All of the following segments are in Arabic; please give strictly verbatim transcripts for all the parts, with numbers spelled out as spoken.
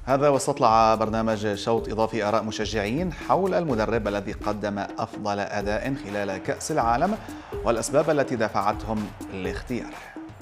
هذا واستطلع برنامج شوط إضافي آراء مشجعين حول المدرب الذي قدم أفضل أداء خلال كأس العالم والأسباب التي دفعتهم لاختياره.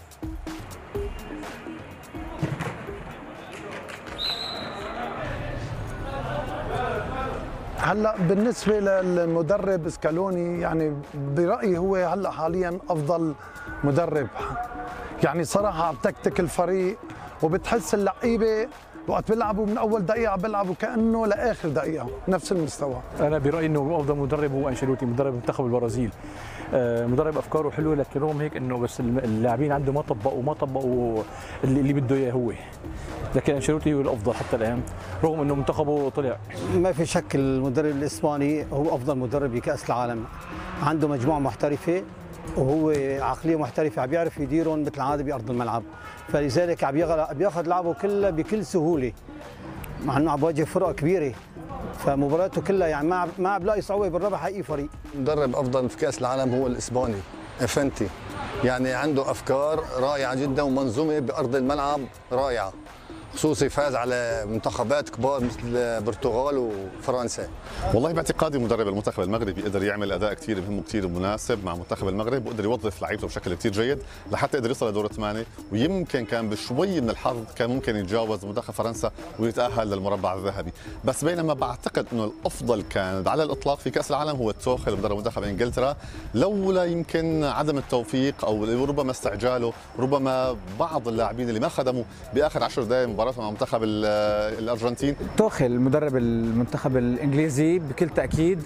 هلا بالنسبه للمدرب سكالوني، يعني برايي هو هلا حاليا افضل مدرب. يعني صراحه بتكتك الفريق وبتحس اللعيبه وقت بيلعبوا من اول دقيقه بيلعبوا كانه لاخر دقيقه نفس المستوى. انا برايي انه افضل مدرب هو انشيلوتي، مدرب منتخب البرازيل. مدرب افكاره حلوه، لكن رغم هيك انه بس اللاعبين عنده ما طبقوا ما طبقوا اللي, اللي بده اياه هو. لكن انشيلوتي هو الافضل حتى الان رغم انه منتخبه طلع. ما في شك المدرب الاسباني هو افضل مدرب بكاس العالم. عنده مجموعه محترفه وهو عقليه محترفه، عم بيعرف يديرهم مثل العاده بارض الملعب، فلذلك عم بياخذ لعبه كله بكل سهوله، مع انه عم بواجه فرق كبيره، فمباراته كلها يعني ما ما عم بلاقي صعوبه بالربح اي فريق. مدرب افضل في كاس العالم هو الاسباني افنتي، يعني عنده افكار رائعه جدا ومنظومه بارض الملعب رائعه، خصوصي فاز على منتخبات كبار مثل البرتغال وفرنسا. والله باعتقادي مدرب المنتخب المغربي قدر يعمل اداء كثير مهم وكثير مناسب مع منتخب المغرب، وقدر يوظف لعيبته بشكل كثير جيد لحتى يقدر يوصل لدور الثمانيه، ويمكن كان بشوي من الحظ كان ممكن يتجاوز منتخب فرنسا ويتاهل للمربع الذهبي، بس بينما بعتقد انه الافضل كان على الاطلاق في كاس العالم هو توخيل مدرب منتخب انجلترا، لولا يمكن عدم التوفيق او ربما استعجاله، ربما بعض اللاعبين اللي ما خدموا باخر عشر دقائق مباراته مع منتخب الارجنتين. توخيل مدرب المنتخب الانجليزي بكل تاكيد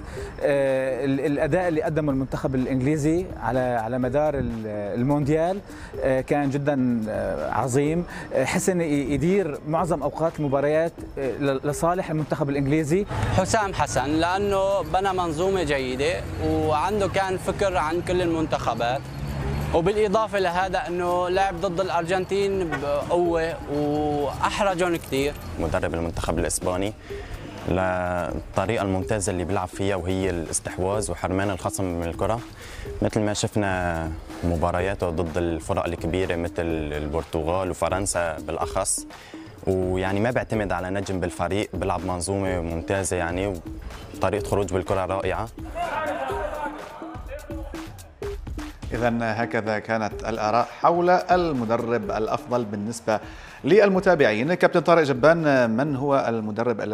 الاداء اللي قدمه المنتخب الانجليزي على على مدار المونديال كان جدا عظيم، حسن يدير معظم اوقات المباريات لصالح المنتخب الانجليزي. حسام حسن لانه بنى منظومه جيده وعنده كان فكر عن كل المنتخبات، وبالإضافة لهذا أنه لعب ضد الأرجنتين بقوة وأحرجهم كثير. مدرب المنتخب الإسباني للطريقة الممتازة اللي بيلعب فيها وهي الاستحواذ وحرمان الخصم من الكرة، مثل ما شفنا مبارياته ضد الفرق الكبيرة مثل البرتغال وفرنسا بالأخص، ويعني ما بيعتمد على نجم بالفريق، بيلعب منظومة ممتازة يعني وطريقة خروج بالكرة رائعة. إذن هكذا كانت الآراء حول المدرب الأفضل بالنسبة للمتابعين. كابتن طارق جبان، من هو المدرب